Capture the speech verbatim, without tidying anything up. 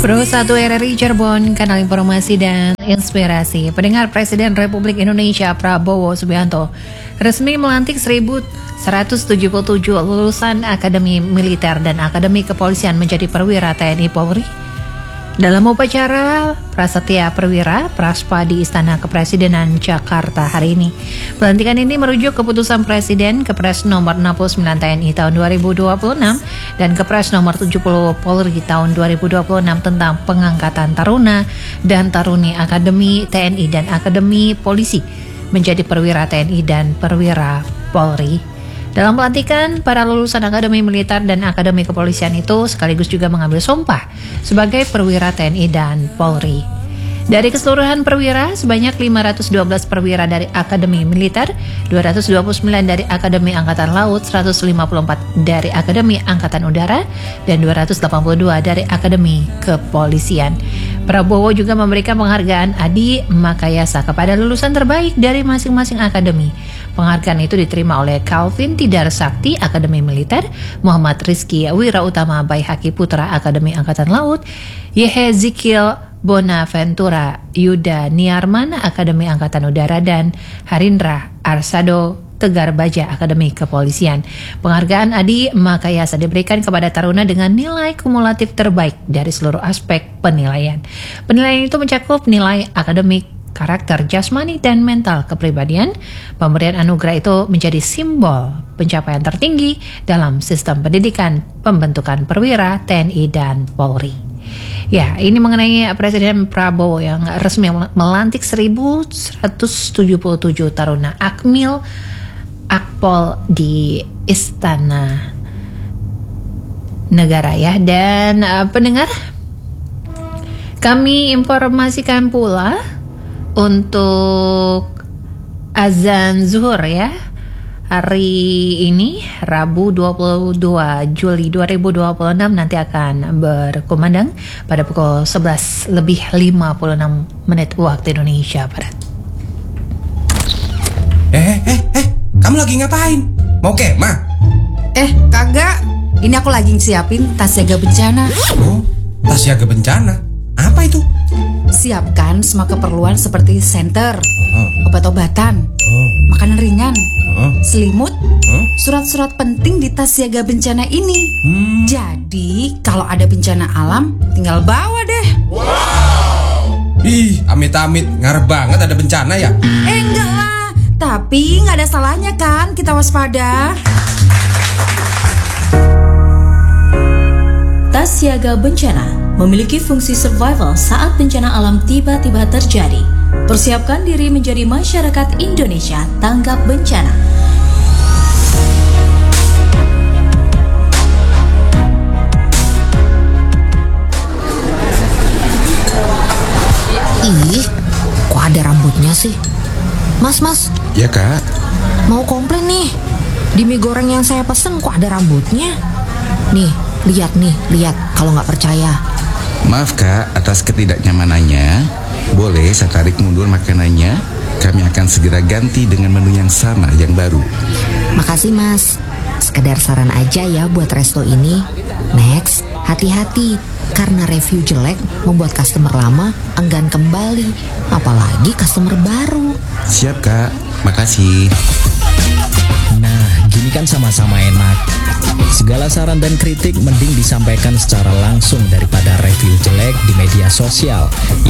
Pro satu R R I Cirebon, kanal informasi dan inspirasi. Pendengar, Presiden Republik Indonesia Prabowo Subianto resmi melantik seribu seratus tujuh puluh tujuh lulusan Akademi Militer dan Akademi Kepolisian menjadi perwira T N I Polri dalam upacara Prasetya Perwira Praspa di Istana Kepresidenan Jakarta hari ini. Pelantikan ini merujuk keputusan Presiden Kepres nomor enam puluh sembilan T N I tahun dua ribu dua puluh enam dan Kepres nomor tujuh puluh Polri tahun dua ribu dua puluh enam tentang pengangkatan taruna dan taruni Akademi T N I dan Akademi Polisi menjadi perwira T N I dan perwira Polri. Dalam pelantikan, para lulusan Akademi Militer dan Akademi Kepolisian itu sekaligus juga mengambil sumpah sebagai perwira T N I dan Polri. Dari keseluruhan perwira, sebanyak lima ratus dua belas perwira dari Akademi Militer, dua ratus dua puluh sembilan dari Akademi Angkatan Laut, seratus lima puluh empat dari Akademi Angkatan Udara, dan dua ratus delapan puluh dua dari Akademi Kepolisian. Prabowo juga memberikan penghargaan Adi Makayasa kepada lulusan terbaik dari masing-masing akademi. Penghargaan itu diterima oleh Calvin Tidar Sakti Akademi Militer, Muhammad Rizky Wirautama Baihaki Putra Akademi Angkatan Laut, Yehezkiel Bonaventura Yuda Niarman Akademi Angkatan Udara, dan Harindra Arsado Tegar Baja Akademi Kepolisian. Penghargaan Adi Makayasa diberikan kepada taruna dengan nilai kumulatif terbaik dari seluruh aspek penilaian. Penilaian itu mencakup nilai akademik, karakter, jasmani, dan mental kepribadian. Pemberian anugerah itu menjadi simbol pencapaian tertinggi dalam sistem pendidikan pembentukan perwira T N I dan Polri. Ya, ini mengenai Presiden Prabowo yang resmi melantik seribu seratus tujuh puluh tujuh taruna Akmil Akpol di Istana Negara ya. Dan uh, pendengar, kami informasikan pula untuk azan zuhur ya. Hari ini Rabu dua puluh dua Juli dua ribu dua puluh enam nanti akan berkumandang pada pukul sebelas lebih lima puluh enam menit waktu Indonesia Barat. Eh, eh, eh, kamu lagi ngapain? Mau kemah? Eh, kagak. Ini aku lagi siapin tas siaga bencana. Oh, tas siaga bencana? Apa itu? Siapkan semua keperluan seperti senter, Oh. obat-obatan, Oh. makanan ringan, Oh. selimut, Oh. surat-surat penting di tas siaga bencana ini. Hmm. Jadi, kalau ada bencana alam, tinggal bawa deh. Ih, amit-amit, ngarep banget ada bencana ya? Eh, enggak lah. Tapi nggak ada salahnya kan kita waspada. Tas siaga bencana memiliki fungsi survival saat bencana alam tiba-tiba terjadi. Persiapkan diri menjadi masyarakat Indonesia tanggap bencana. Ih, kok ada rambutnya sih? Mas, mas, Ya kak. mau komplain nih. Di mie goreng yang saya pesen kok ada rambutnya? Nih, lihat nih, lihat kalau nggak percaya. Maaf kak atas ketidaknyamanannya. Boleh saya tarik mundur makanannya? Kami akan segera ganti dengan menu yang sama, yang baru. Makasih mas. Sekedar saran aja ya buat resto ini. Next, hati-hati. Karena review jelek membuat customer lama enggan kembali. Apalagi customer baru. Siap kak, makasih. Nah, gini kan sama-sama enak. Segala saran dan kritik mending disampaikan secara langsung daripada review jelek di media sosial.